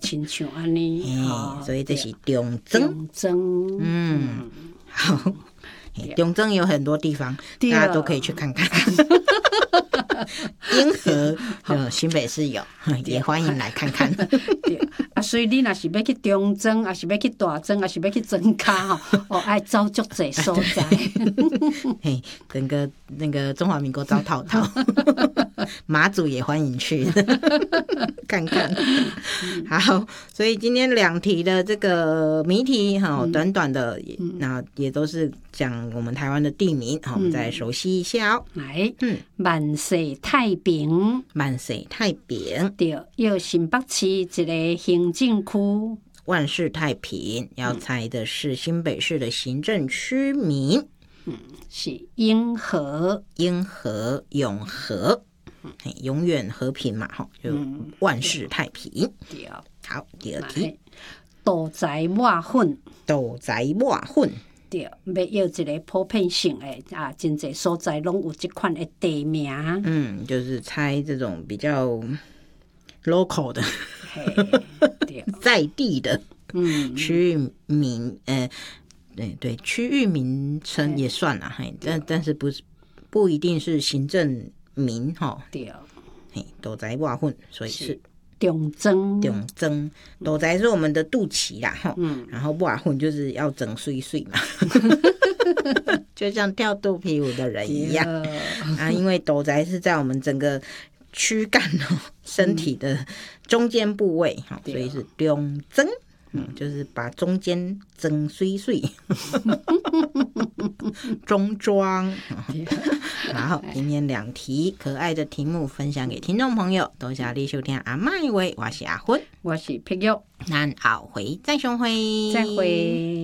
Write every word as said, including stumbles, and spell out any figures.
亲像安尼， 哎，所以这是中正。 中正， 嗯，好，中正有很多地方，大家都可以去看看。英和呃新北市有，也欢迎来看看。 对啊，所以你若是要去中正，还是要去大正，还是要去真卡吼，哦，爱走足侪所在。 嘿，整个那个中华民国找套套，马祖也欢迎去看看。好，所以今天两题的这个谜题哈，短短的，那也都是讲我们台湾的地名，好，我们再来熟悉一下哦。 来， 嗯， 万世太平， 万世太平， 对，要新北市一个行政区。 万世太平，要猜的是新北市的行政区名， 嗯，是永和， 永和永和，永远和平嘛，哈，就万世太平。 对， 好，第二题， 豆仔抹粉， 豆仔抹粉。 对，要要一个普遍性的啊，真侪所在拢有这款的地名。 嗯，就是猜这种比较 local 的， 对， 在地的， 嗯， 区域名，呃，对对，区域名称也算啦，嘿，但但是不是不一定是行政名哈。 对， 嘿，豆仔抹粉，所以是。 中正， 中正，豆仔是我们的肚脐啦，哈、 嗯， 然后抹粉就是要整碎碎嘛，就像跳肚皮舞的人一样啊。因为豆仔是在我们整个躯干哦，身体的中间部位哈、嗯，所以是中正，嗯，就是把中间整碎碎，中庄。好，今天两题可爱的题目分享给听众朋友，多谢你收听阿嬷的话，我是阿芬， 我是碧玉， 咱后回再相会， 再会。